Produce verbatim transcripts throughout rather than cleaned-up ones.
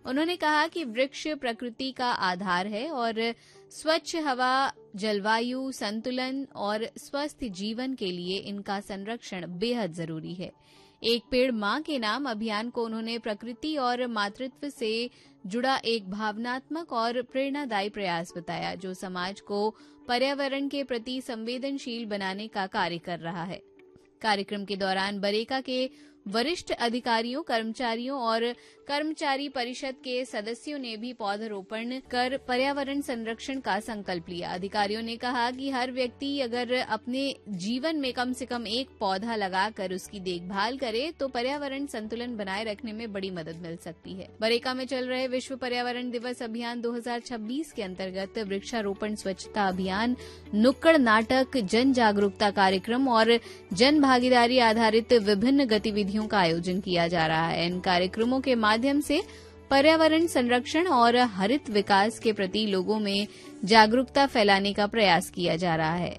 उन्होंने कहा कि वृक्ष प्रकृति का आधार है और स्वच्छ हवा, जलवायु संतुलन और स्वस्थ जीवन के लिए इनका संरक्षण बेहद जरूरी है। एक पेड़ मां के नाम अभियान को उन्होंने प्रकृति और मातृत्व से जुड़ा एक भावनात्मक और प्रेरणादायी प्रयास बताया, जो समाज को पर्यावरण के प्रति संवेदनशील बनाने का कार्य कर रहा है। कार्यक्रम के दौरान बरेका के वरिष्ठ अधिकारियों, कर्मचारियों और कर्मचारी परिषद के सदस्यों ने भी पौधरोपण कर पर्यावरण संरक्षण का संकल्प लिया। अधिकारियों ने कहा कि हर व्यक्ति अगर अपने जीवन में कम से कम एक पौधा लगाकर उसकी देखभाल करे तो पर्यावरण संतुलन बनाए रखने में बड़ी मदद मिल सकती है। बरेका में चल रहे विश्व पर्यावरण दिवस अभियान दो हज़ार छब्बीस के अंतर्गत वृक्षारोपण, स्वच्छता अभियान, नुक्कड़ नाटक, जन जागरूकता कार्यक्रम और जन भागीदारी आधारित विभिन्न गतिविधियों का आयोजन किया जा रहा है। इन कार्यक्रमों के माध्यम से पर्यावरण संरक्षण और हरित विकास के प्रति लोगों में जागरूकता फैलाने का प्रयास किया जा रहा है।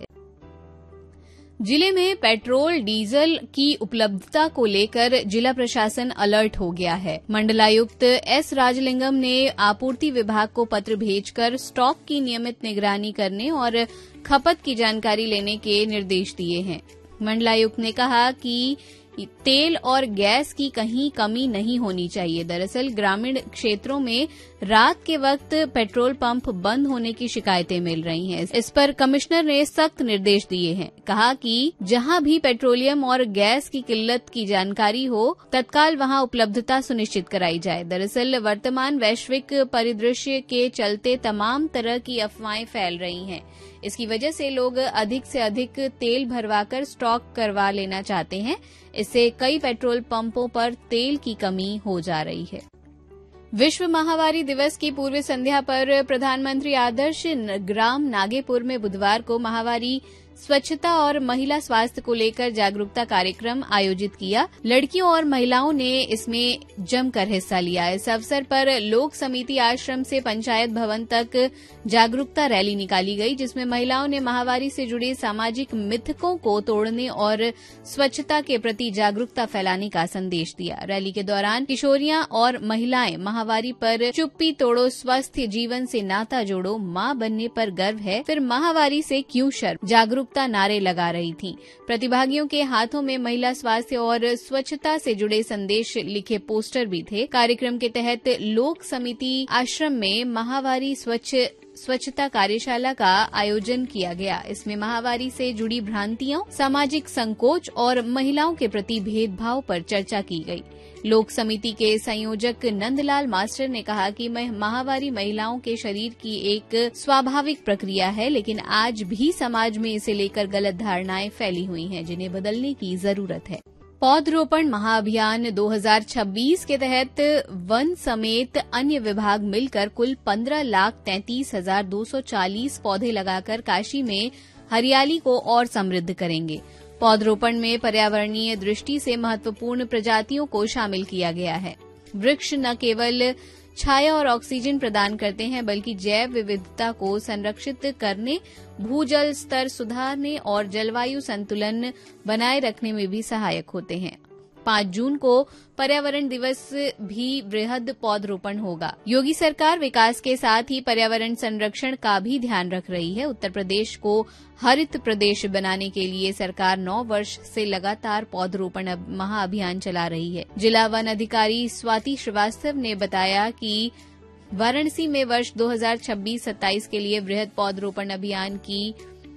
जिले में पेट्रोल, डीजल की उपलब्धता को लेकर जिला प्रशासन अलर्ट हो गया है। मंडलायुक्त एस राजलिंगम ने आपूर्ति विभाग को पत्र भेजकर स्टॉक की नियमित निगरानी करने और खपत की जानकारी लेने के निर्देश दिए हैं। मंडलायुक्त ने कहा कि तेल और गैस की कहीं कमी नहीं होनी चाहिए। दरअसल ग्रामीण क्षेत्रों में रात के वक्त पेट्रोल पंप बंद होने की शिकायतें मिल रही हैं। इस पर कमिश्नर ने सख्त निर्देश दिए हैं। कहा कि जहां भी पेट्रोलियम और गैस की किल्लत की जानकारी हो, तत्काल वहां उपलब्धता सुनिश्चित कराई जाए। दरअसल वर्तमान वैश्विक परिदृश्य के चलते तमाम तरह की अफवाहें फैल रही हैं। इसकी वजह से लोग अधिक से अधिक तेल भरवाकर स्टॉक करवा लेना चाहते हैं। इससे कई पेट्रोल पंपों पर तेल की कमी हो जा रही है। विश्व माहवारी दिवस की पूर्व संध्या पर प्रधानमंत्री आदर्श ग्राम नागेपुर में बुधवार को माहवारी, स्वच्छता और महिला स्वास्थ्य को लेकर जागरूकता कार्यक्रम आयोजित किया। लड़कियों और महिलाओं ने इसमें जमकर हिस्सा लिया। इस अवसर पर लोक समिति आश्रम से पंचायत भवन तक जागरूकता रैली निकाली गई, जिसमें महिलाओं ने माहवारी से जुड़े सामाजिक मिथकों को तोड़ने और स्वच्छता के प्रति जागरूकता फैलाने का संदेश दिया। रैली के दौरान किशोरियां और महिलाएं माहवारी पर चुप्पी तोड़ो, स्वस्थ जीवन से नाता जोड़ो, मां बनने पर गर्व है, फिर माहवारी से क्यों शर्म, जागरूक नारे लगा रही थीं। प्रतिभागियों के हाथों में महिला स्वास्थ्य और स्वच्छता से जुड़े संदेश लिखे पोस्टर भी थे। कार्यक्रम के तहत लोक समिति आश्रम में माहवारी स्वच्छ स्वच्छता कार्यशाला का आयोजन किया गया। इसमें माहवारी से जुड़ी भ्रांतियों, सामाजिक संकोच और महिलाओं के प्रति भेदभाव पर चर्चा की गई। लोक समिति के संयोजक नंदलाल मास्टर ने कहा कि माहवारी महिलाओं के शरीर की एक स्वाभाविक प्रक्रिया है, लेकिन आज भी समाज में इसे लेकर गलत धारणाएं फैली हुई हैं, जिन्हें बदलने की जरूरत है। पौधरोपण महाअभियान दो हज़ार छब्बीस के तहत वन समेत अन्य विभाग मिलकर कुल पंद्रह लाख तैंतीस हजार दो सौ चालीस पौधे लगाकर काशी में हरियाली को और समृद्ध करेंगे। पौधरोपण में पर्यावरणीय दृष्टि से महत्वपूर्ण प्रजातियों को शामिल किया गया है। वृक्ष न केवल छाया और ऑक्सीजन प्रदान करते हैं, बल्कि जैव विविधता को संरक्षित करने, भूजल स्तर सुधारने और जलवायु संतुलन बनाए रखने में भी सहायक होते हैं। पाँच जून को पर्यावरण दिवस भी वृहद पौधरोपण होगा। योगी सरकार विकास के साथ ही पर्यावरण संरक्षण का भी ध्यान रख रही है। उत्तर प्रदेश को हरित प्रदेश बनाने के लिए सरकार नौ वर्ष से लगातार पौधरोपण महाअभियान चला रही है। जिला वन अधिकारी स्वाति श्रीवास्तव ने बताया कि वाराणसी में वर्ष दो हज़ार छब्बीस सत्ताईस के लिए वृहद पौधरोपण अभियान की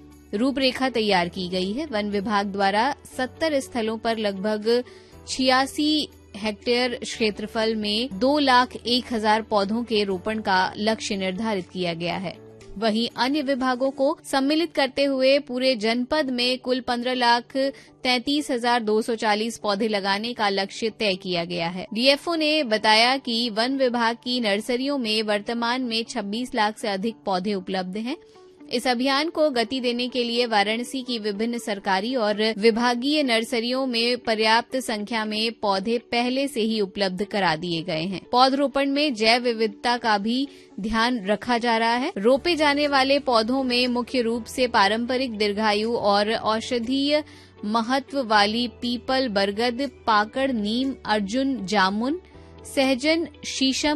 रूपरेखा तैयार की गई है। वन विभाग द्वारा सत्तर स्थलों पर लगभग छियासी हेक्टेयर क्षेत्रफल में दो लाख एक हजार पौधों के रोपण का लक्ष्य निर्धारित किया गया है। वहीं अन्य विभागों को सम्मिलित करते हुए पूरे जनपद में कुल पंद्रह लाख तैंतीस हजार दो सौ चालीस पौधे लगाने का लक्ष्य तय किया गया है। डीएफओ ने बताया कि वन विभाग की नर्सरियों में वर्तमान में छब्बीस लाख से अधिक पौधे उपलब्ध हैं। इस अभियान को गति देने के लिए वाराणसी की विभिन्न सरकारी और विभागीय नर्सरियों में पर्याप्त संख्या में पौधे पहले से ही उपलब्ध करा दिए गए हैं। पौधरोपण में जैव विविधता का भी ध्यान रखा जा रहा है। रोपे जाने वाले पौधों में मुख्य रूप से पारंपरिक दीर्घायु और औषधीय महत्व वाली पीपल, बरगद, पाकड़, नीम, अर्जुन, जामुन, सहजन, शीशम,